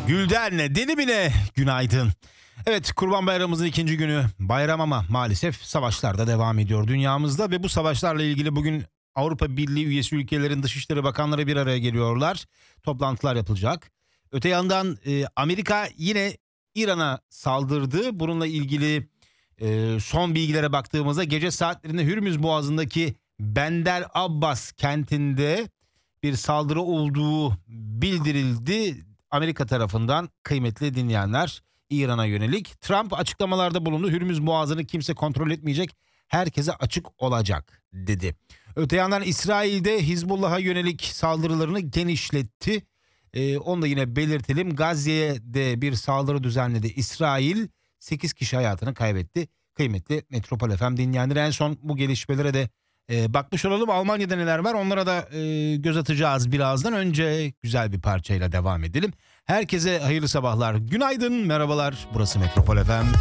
Gülden Denimine günaydın. Evet, Kurban Bayramımızın ikinci günü bayram ama maalesef savaşlar da devam ediyor dünyamızda ve bu savaşlarla ilgili bugün Avrupa Birliği üyesi ülkelerin Dışişleri Bakanları bir araya geliyorlar. Toplantılar yapılacak. Öte yandan Amerika yine İran'a saldırdı. Bununla ilgili son bilgilere baktığımızda gece saatlerinde Hürmüz Boğazı'ndaki Bender Abbas kentinde bir saldırı olduğu bildirildi. Amerika tarafından kıymetli dinleyenler İran'a yönelik. Trump açıklamalarda bulundu. Hürmüz Boğazı'nı kimse kontrol etmeyecek. Herkese açık olacak dedi. Öte yandan İsrail'de Hizbullah'a yönelik saldırılarını genişletti. Onu da yine belirtelim. Gazze'ye de bir saldırı düzenledi İsrail. 8 kişi hayatını kaybetti. Kıymetli Metropol FM dinleyenler, en son bu gelişmelere de bakmış olalım. Almanya'da neler var onlara da göz atacağız birazdan. Önce güzel bir parçayla devam edelim. Herkese hayırlı sabahlar. Günaydın, merhabalar. Burası Metropol FM.